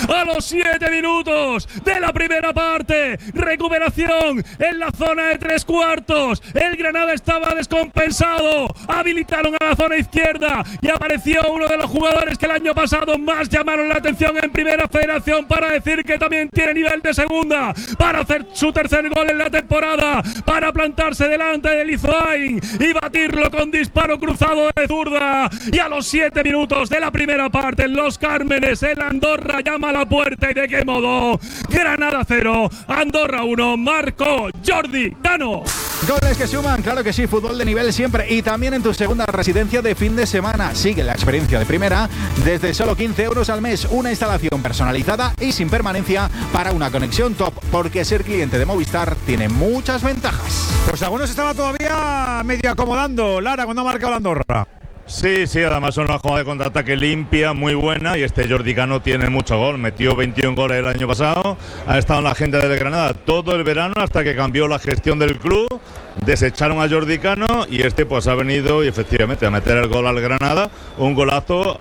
a los 7 minutos de la primera parte. Recuperación en la zona de 3/4. El Granada estaba descompensado. Habilitaron a la zona izquierda y apareció uno de los jugadores que el año pasado más llamaron la atención en Primera Federación para decir que también tiene nivel de segunda, para hacer su tercer gol en la temporada, para plantarse delante del Izoain y batirlo con disparo cruzado de zurda. Y a los 7 minutos de la primera parte en Los Cármenes, el Andorra llama a la puerta. ¿Y de qué modo? Granada 0, Andorra 1, marcó Jordi Cano. Goles que suman, claro que sí, fútbol de nivel siempre. Y también en tu segunda residencia de fin de semana. Sigue la experiencia de primera desde solo 15 euros al mes. Una instalación personalizada y sin permanencia para una conexión top. Porque ser cliente de Movistar tiene muchas ventajas. Pues algunos estaba todavía medio acomodando, Lara, cuando ha marcado la Andorra. Sí, además son una jugada de contraataque limpia, muy buena, y este Jordi Cano tiene mucho gol, metió 21 goles el año pasado, ha estado en la agenda del Granada todo el verano hasta que cambió la gestión del club, desecharon a Jordi Cano y este pues ha venido y efectivamente a meter el gol al Granada, un golazo